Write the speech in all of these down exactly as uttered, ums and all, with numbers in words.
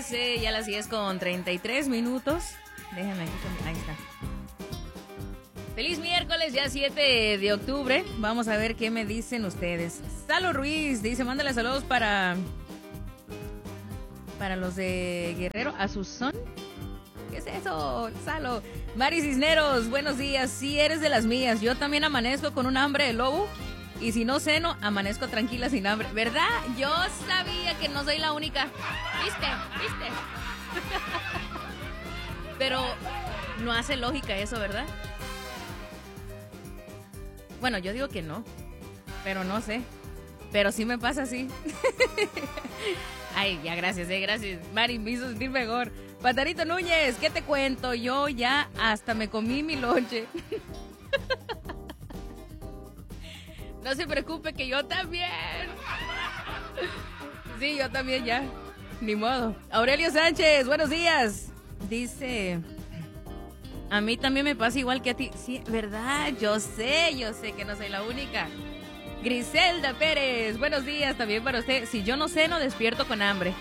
Sí, ya las diez con treinta y tres minutos. Déjenme, ahí está. Feliz miércoles, ya siete de octubre. Vamos a ver qué me dicen ustedes. Salo Ruiz dice, mándale saludos para para los de Guerrero, Asunción. ¿Qué es eso, Salo? Mari Cisneros, buenos días. Sí, eres de las mías. Yo también amanezco con un hambre de lobo. Y si no ceno, amanezco tranquila sin hambre. ¿Verdad? Yo sabía que no soy la única. ¿Viste? ¿Viste? Pero no hace lógica eso, ¿verdad? Bueno, yo digo que no. Pero no sé. Pero sí me pasa así. Ay, ya, gracias, eh, gracias. Mari, me hizo sentir mejor. Patarito Núñez, ¿qué te cuento? Yo ya hasta me comí mi lonche. No se preocupe que yo también. Sí, yo también ya. Ni modo. Aurelio Sánchez, buenos días. Dice, a mí también me pasa igual que a ti. Sí, ¿verdad? Yo sé, yo sé que no soy la única. Griselda Pérez, buenos días también para usted. Si yo no ceno, despierto con hambre.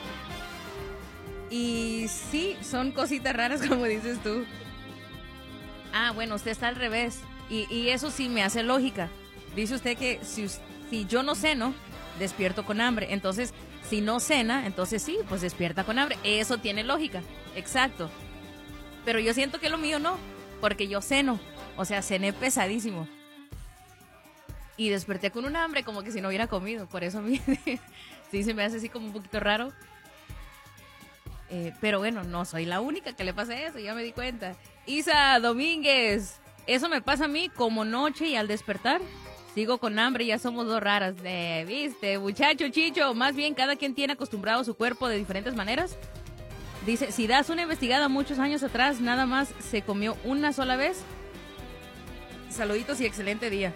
Y sí, son cositas raras como dices tú. Ah, bueno, usted está al revés. Y, y eso sí me hace lógica. Dice usted que si, si yo no ceno, despierto con hambre. Entonces, si no cena, entonces sí, pues despierta con hambre. Eso tiene lógica, exacto. Pero yo siento que lo mío no, porque yo ceno. O sea, cené pesadísimo. Y desperté con un hambre como que si no hubiera comido. Por eso a mí sí se me hace así como un poquito raro. Eh, pero bueno, no soy la única que le pasa eso, ya me di cuenta. Isa Domínguez, eso me pasa a mí como noche y al despertar sigo con hambre, ya somos dos raras. Eh, ¿Viste? Muchacho Chicho, más bien cada quien tiene acostumbrado su cuerpo de diferentes maneras. Dice, si das una investigada muchos años atrás, nada más se comió una sola vez. Saluditos y excelente día.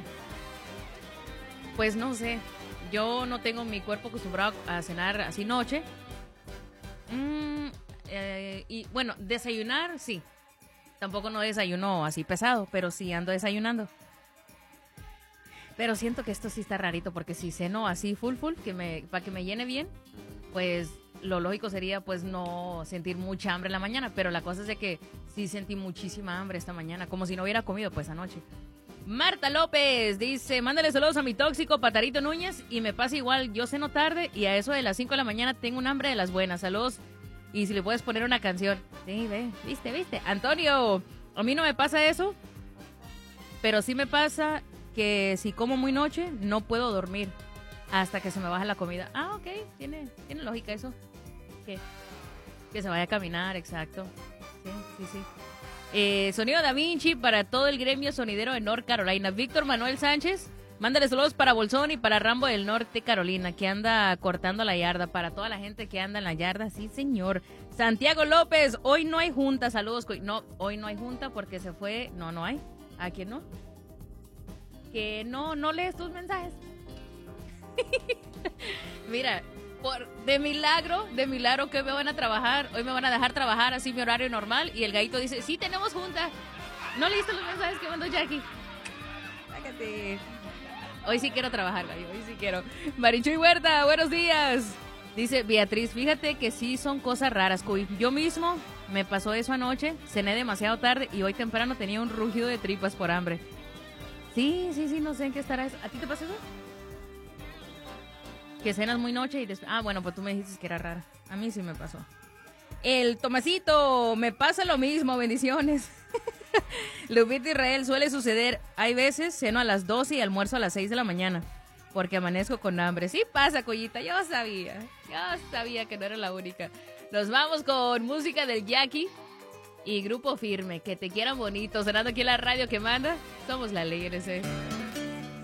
Pues no sé, yo no tengo mi cuerpo acostumbrado a cenar así noche. Mm, eh, y bueno, desayunar, sí. Tampoco no desayuno así pesado, pero sí ando desayunando. Pero siento que esto sí está rarito, porque si ceno así full full, que me, para que me llene bien, pues lo lógico sería pues no sentir mucha hambre en la mañana. Pero la cosa es de que sí sentí muchísima hambre esta mañana, como si no hubiera comido pues anoche. Marta López dice, mándale saludos a mi tóxico Patarito Núñez. Y me pasa igual, yo ceno tarde y a eso de las cinco de la mañana tengo un hambre de las buenas. Saludos. Y si le puedes poner una canción. Sí, ve, viste, viste. Antonio, a mí no me pasa eso, pero sí me pasa que si como muy noche no puedo dormir hasta que se me baja la comida. Ah, ok, tiene, tiene lógica eso. Que, que se vaya a caminar, exacto. Sí, sí, sí. Eh, Sonido Da Vinci para todo el gremio sonidero de North Carolina. Víctor Manuel Sánchez, mándale saludos para Bolsón y para Rambo del Norte Carolina, que anda cortando la yarda. Para toda la gente que anda en la yarda, sí señor. Santiago López, hoy no hay junta, saludos. No, hoy no hay junta porque se fue. No, no hay. ¿A quién no? Que no, no lees tus mensajes. Mira, por, de milagro, de milagro que me van a trabajar, hoy me van a dejar trabajar así mi horario normal, y el gallito dice, sí, tenemos junta. No leíste los mensajes que mandó Jackie. Sácate. Hoy sí quiero trabajar, gallo, hoy sí quiero. Marichuy Huerta, buenos días. Dice Beatriz, fíjate que sí son cosas raras, Cuy. Yo mismo me pasó eso anoche, cené demasiado tarde y hoy temprano tenía un rugido de tripas por hambre. Sí, sí, sí, no sé en qué estará eso. ¿A ti te pasa eso? Que cenas muy noche y después... Ah, bueno, pues tú me dijiste que era rara. A mí sí me pasó. El Tomasito, me pasa lo mismo, bendiciones. Lupita Israel, suele suceder. Hay veces ceno a las doce y almuerzo a las seis de la mañana, porque amanezco con hambre. Sí pasa, Collita, yo sabía. Yo sabía que no era la única. Nos vamos con música del Jackie y Grupo Firme. Que te quieran bonito, sonando aquí en la radio que manda. Somos la ley en ese...